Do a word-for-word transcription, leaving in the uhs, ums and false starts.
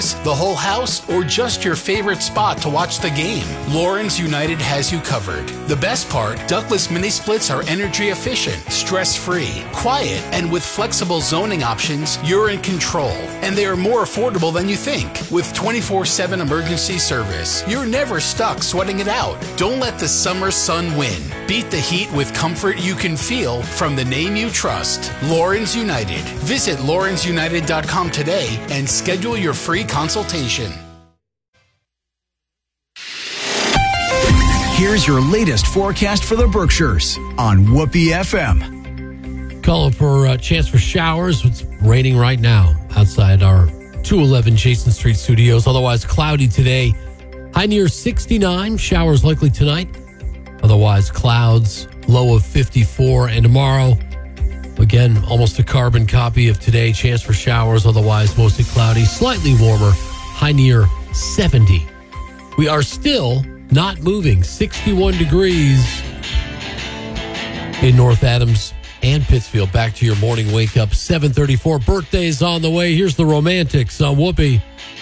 the whole house, or just your favorite spot to watch the game, Lawrence United has you covered. The best part, ductless mini splits are energy efficient, stress-free, quiet, and with flexible zoning options, you're in control. And they are more affordable than you think. With twenty-four seven emergency service, you're never stuck sweating it out. Don't let the summer sun win. Beat the heat with comfort you can feel from the name you trust, Lawrence United. Visit Lawrence United dot com today and schedule your free consultation. Here's your latest forecast for the Berkshires on Whoopee F M. Calling for a chance for showers. It's raining right now outside our two eleven Jason Street studios. Otherwise cloudy today. High near sixty-nine. Showers likely tonight. Otherwise clouds. Low of fifty-four. And tomorrow, again, almost a carbon copy of today. Chance for showers. Otherwise mostly cloudy. Slightly warmer. High near seventy. We are still not moving. sixty-one degrees in North Adams and Pittsfield. Back to your morning wake up. seven thirty-four. Birthdays on the way. Here's the Romantics on Whoopee.